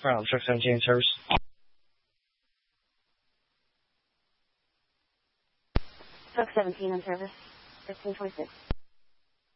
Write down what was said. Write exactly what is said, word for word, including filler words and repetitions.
Ground truck seventeen in service. Truck seventeen in service. fifteen twenty-six.